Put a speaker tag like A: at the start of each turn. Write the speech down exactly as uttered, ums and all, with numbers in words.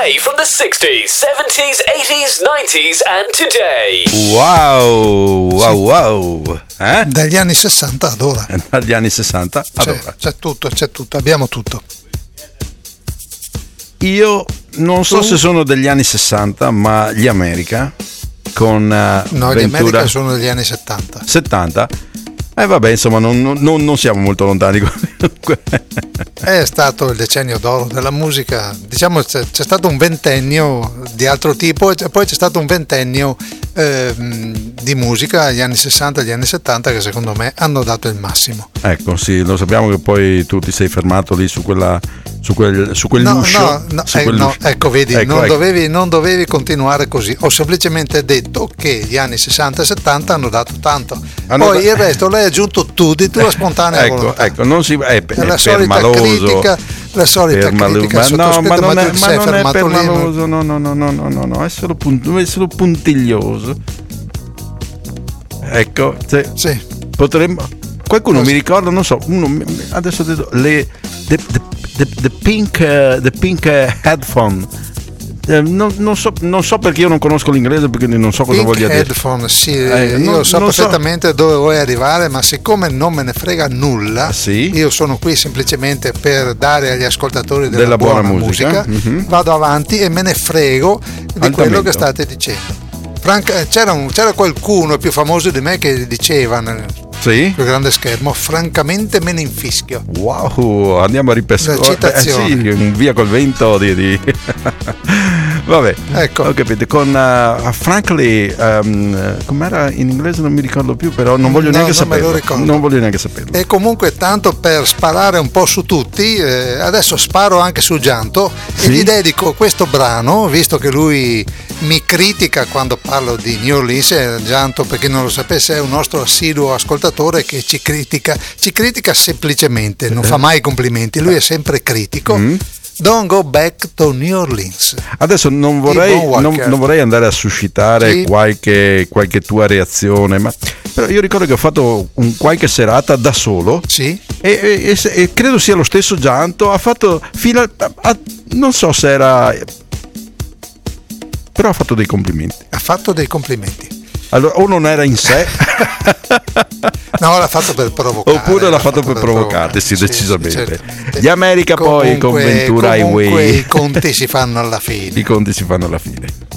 A: play from the sixties, seventies, eighties, nineties and today.
B: Wow, wow, wow. Eh?
C: Dagli anni sessanta ad ora.
B: Dagli anni sessanta ad
C: C'è,
B: ora.
C: c'è tutto, c'è tutto, abbiamo tutto.
B: Io non so
C: Tu?
B: se sono degli anni sessanta, ma gli America con uh,
C: No, gli
B: Ventura
C: America sono degli anni settanta.
B: settanta. E eh, vabbè, insomma, non, non, non siamo molto lontani.
C: È stato il decennio d'oro della musica, diciamo c'è, c'è stato un ventennio di altro tipo e poi c'è stato un ventennio eh, di musica, gli anni sessanta e gli anni settanta, che secondo me hanno dato il massimo.
B: Ecco, sì, lo sappiamo che poi tu ti sei fermato lì su quella su quel, su quel
C: no,
B: luscio,
C: no, no,
B: su
C: eh,
B: quel
C: no
B: luscio.
C: ecco vedi,
B: ecco,
C: non,
B: ecco.
C: Dovevi, non dovevi continuare così, ho semplicemente detto che gli anni sessanta e settanta hanno dato tanto,
B: Hanno
C: poi
B: da-
C: il resto l'hai aggiunto tu di tua spontanea
B: ecco,
C: volontà.
B: ecco, non si è,
C: È la
B: è
C: solita
B: permaloso.
C: critica, la solita
B: Permalo-
C: critica
B: ma
C: al
B: no, ma
C: sottoscritto,
B: non
C: ma
B: è,
C: tu ti
B: ma
C: sei
B: non è
C: fermato lì, no?
B: permaloso, no, no, no, no, no, no, no, è solo, punt- è solo puntiglioso. Ecco, se
C: Sì.
B: potremmo. Qualcuno
C: Cosa?
B: mi ricorda, non so, uno, adesso ho detto le the, the, the, the pink uh, the pink uh, headphone. Eh, non, non, so, non so perché io non conosco l'inglese, perché non so cosa
C: Pink
B: voglia dire.
C: headphone, sì,
B: Eh,
C: io
B: non-
C: so
B: non so.
C: perfettamente dove vuoi arrivare, ma siccome non me ne frega nulla,
B: Ah, sì?
C: io sono qui semplicemente per dare agli ascoltatori della,
B: Della buona
C: musica,
B: musica. Mhm.
C: vado avanti e me ne frego di
B: Altamente.
C: quello che state dicendo. Franca- eh, c'era, un- c'era qualcuno più famoso di me che diceva nel
B: Sì?
C: più grande schermo, francamente me ne infischio.
B: Wow, andiamo a ripescare.
C: La citazione.
B: Eh sì, un via col vento di, di... Vabbè,
C: Ecco.
B: ho capito. Con uh, frankly, um, com'era in inglese non mi ricordo più, però non voglio
C: No,
B: neanche
C: non me lo
B: saperlo.
C: ricordo.
B: Non voglio neanche saperlo.
C: E comunque, tanto per sparare un po' su tutti, eh, adesso sparo anche su Gianto
B: Sì?
C: e gli dedico questo brano, visto che lui mi critica quando parlo di New Orleans. eh, Gianto, per chi non lo sapesse, è un nostro assiduo ascoltatore che ci critica, ci critica semplicemente, non fa mai complimenti, lui è sempre critico.
B: Mm.
C: Don't go back to New Orleans.
B: Adesso non vorrei,
C: Yvonne Walker.
B: non, non vorrei andare a suscitare
C: Sì.
B: qualche, qualche tua reazione, ma però io ricordo che ho fatto un qualche serata da solo.
C: Sì?
B: E, e- e se- e credo sia lo stesso Gianto, ha fatto fino a, a- non so se era, però ha fatto dei complimenti.
C: Ha fatto dei complimenti.
B: Allora, o non era in sé
C: No, l'ha fatto per provocare.
B: oppure l'ha fatto per provocare, sì,
C: sì,
B: decisamente.
C: certamente.
B: Gli America poi con
C: Comunque-
B: Ventura
C: comunque
B: Highway.
C: i conti si fanno alla fine.
B: I conti si fanno alla fine.